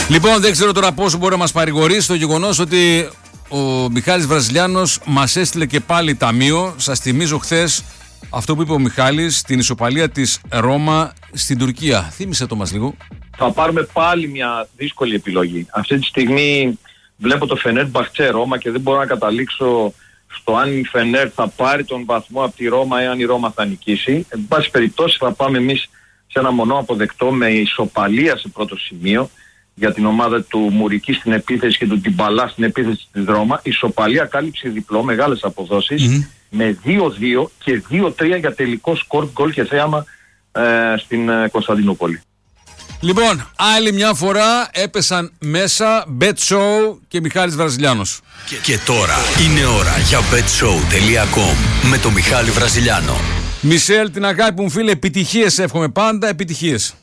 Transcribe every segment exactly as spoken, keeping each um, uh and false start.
Λοιπόν, δεν ξέρω τώρα πόσο μπορεί να μας παρηγορήσει το γεγονός ότι ο Μιχάλης Βραζιλιάνος μας έστειλε και πάλι ταμείο. Σας θυμίζω χθες αυτό που είπε ο Μιχάλης, την ισοπαλία της Ρώμα στην Τουρκία. Θύμισε το μας λίγο. Θα πάρουμε πάλι μια δύσκολη επιλογή. Αυτή τη στιγμή βλέπω το Φενέρμπαχτσε Ρώμα και δεν μπορώ να καταλήξω στο αν η Φενέρ θα πάρει τον βαθμό από τη Ρώμα ή αν η Ρώμα θα νικήσει. Εν πάση περιπτώσει θα πάμε εμείς σε ένα μονό αποδεκτό με ισοπαλία σε πρώτο σημείο για την ομάδα του Μουρική στην επίθεση και του Ντιμπαλά στην επίθεση της Ρώμα. Ισοπαλία, κάλυψη διπλό, μεγάλες αποδόσεις mm-hmm. με δύο δύο και δύο τρία για τελικό σκορ, γκολ και θέαμα ε, στην ε, Κωνσταντινούπολη. Λοιπόν, άλλη μια φορά έπεσαν μέσα Bet Show και Μιχάλης Βραζιλιάνος. Και, και τώρα είναι ώρα για μπετ σόου τελεία κομ με το Μιχάλη Βραζιλιάνο. Μισελ, την αγάπη μου φίλε, επιτυχίες εύχομαι πάντα, επιτυχίες.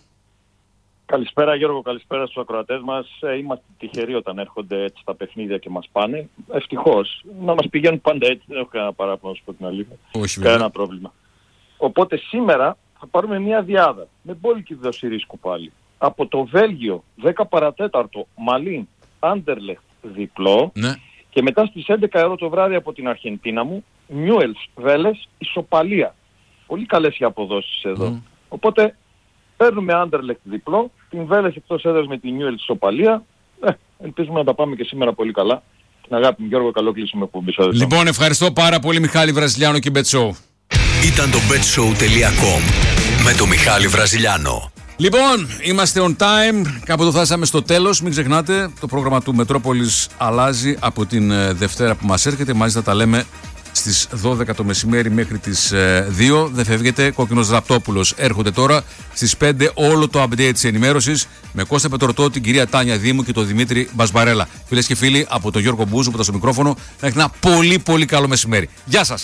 Καλησπέρα Γιώργο, καλησπέρα στους ακροατές μας. Ε, είμαστε τυχεροί όταν έρχονται έτσι τα παιχνίδια και μας πάνε. Ευτυχώς. Να μας πηγαίνουν πάντα έτσι, δεν έχω κανένα παράπονο να σου πω την αλήθεια. Όχι, κανένα πρόβλημα. Οπότε σήμερα θα πάρουμε μια διάδα με μπόλικη δόση ρίσκου πάλι. Από το Βέλγιο, δέκα παρατέταρτο, Μαλίν, Άντερλεχτ διπλό. Ναι. Και μετά στις έντεκα ώρα το βράδυ από την Αρχεντίνα μου, Νιούελς, Βέλες, ισοπαλία. Πολύ καλές οι αποδόσεις εδώ. Mm. Οπότε παίρνουμε Άντερλεχτ διπλό, την Βέλες εκτός έδρας με την Νιούελς ισοπαλία. Ε, ελπίζουμε να τα πάμε και σήμερα πολύ καλά. Την αγάπη μου Γιώργο, καλό κλείσιμο που μπήσα. Λοιπόν, ευχαριστώ πάρα πολύ Μιχάλη Βραζιλιάνο και Bet Show. Ήταν το μπετ σόου τελεία κομ με το Μιχάλη Βραζιλιάνο. Λοιπόν, είμαστε on time, κάποτε φτάσαμε στο τέλος. Μην ξεχνάτε, το πρόγραμμα του Μετρόπολης αλλάζει από την ε, Δευτέρα που μας έρχεται. Μαζί θα τα λέμε στις δώδεκα το μεσημέρι μέχρι τις ε, δύο. Δεν φεύγετε, Κόκκινος Ραπτόπουλος έρχονται τώρα στις πέντε όλο το update της ενημέρωσης με Κώστα Πετρωτό, την κυρία Τάνια Δήμου και τον Δημήτρη Μπασμπαρέλα. Φίλες και φίλοι, από τον Γιώργο Μπούζου που ήταν στο μικρόφωνο, να έχει ένα πολύ πολύ καλό μεσημέρι. Γεια σας!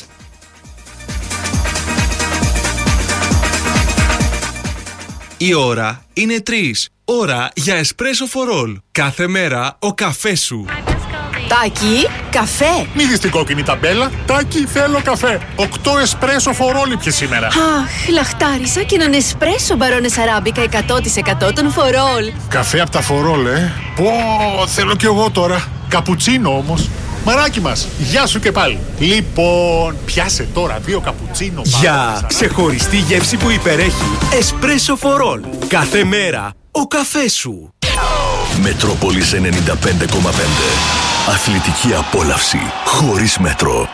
Η ώρα είναι τρεις. Ώρα για εσπρέσο for all. Κάθε μέρα ο καφές σου. Τάκη, καφέ. Μη δεις την κόκκινη ταμπέλα. Τάκη, θέλω καφέ. Οκτώ εσπρέσο for all πια σήμερα. Αχ, λαχτάρισα και έναν εσπρέσο μπαρόνες αράμπικα εκατό τοις εκατό των for all. Καφέ από τα for all, ε. Πω, θέλω κι εγώ τώρα. Καπουτσίνο όμως. Μαράκι μας, γεια σου και πάλι. Λοιπόν, πιάσε τώρα δύο καπουτσίνο. Για ξεχωριστή γεύση που υπερέχει. Εσπρέσο for all. Κάθε μέρα ο καφές σου. Μετρόπολης ενενήντα πέντε κόμμα πέντε. Αθλητική απόλαυση χωρίς μέτρο.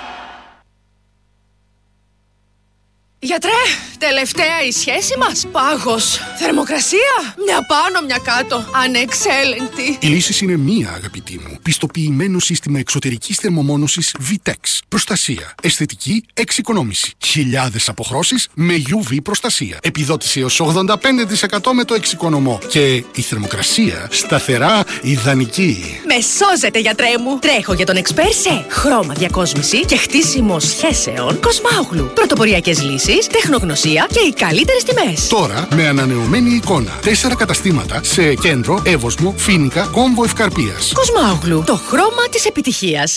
Γιατρέ, τελευταία η σχέση μας. Πάγος. Θερμοκρασία. Μια πάνω, μια κάτω. Ανεξέλεγκτη. Η λύση είναι μία, αγαπητή μου. Πιστοποιημένο σύστημα εξωτερικής θερμομόνωσης Vitex. Προστασία. Αισθητική εξοικονόμηση. Χιλιάδες αποχρώσεις με γιου βι προστασία. Επιδότηση έως ογδόντα πέντε τοις εκατό με το εξοικονομώ. Και η θερμοκρασία σταθερά ιδανική. Με σώζετε, γιατρέ μου. Τρέχω για τον εξπέρ σε χρώμα διακόσμηση και χτίσιμο σχέσεων Κοσμάουγλου. Πρωτοποριακές λύσεις, τεχνογνωσία και οι καλύτερες τιμές. Τώρα με ανανεωμένη εικόνα. Τέσσερα καταστήματα σε Κέντρο, Εύωσμο, Φοίνικα, Κόμβο Ευκαρπίας. Κοσμάουγλου, το χρώμα της επιτυχίας.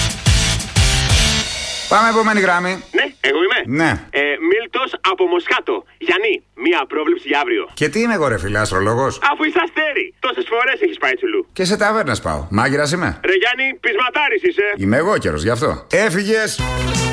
Πάμε επόμενη γράμμη. Ναι, εγώ είμαι. Ναι. Ε, Μίλτος από Μοσχάτο. Γιάννη, μία πρόβλεψη για αύριο. Και τι είμαι εγώ ρε φίλε, αστρολόγος? Αφού είσαι αστέρι, τόσες φορές έχεις πάει τσουλού. Και σε ταβέρνες πάω. Μάγειρας είμαι. Ρε Γιάννη, πεισματάρης είσαι. Είμαι εγώ καιρος γι' αυτό. Έφυγες.